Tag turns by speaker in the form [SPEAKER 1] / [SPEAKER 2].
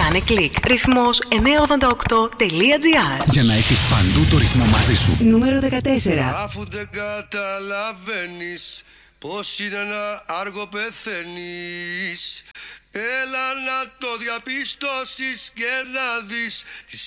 [SPEAKER 1] Κάνε κλικ. Ρυθμός 988.gr.
[SPEAKER 2] Για να έχεις παντού το ρυθμό μαζί σου.
[SPEAKER 3] Νούμερο 14.
[SPEAKER 4] Αφού δεν καταλαβαίνεις πως είναι ένα άργο πεθαίνεις, έλα να το διαπιστώσεις και να δεις τις